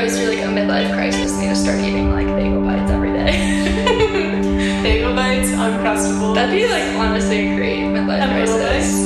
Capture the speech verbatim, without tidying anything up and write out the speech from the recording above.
goes through like a midlife crisis and you just start eating like bagel bites every day. Bagel bites, Uncrustables. That'd be like honestly a great midlife And Little crisis.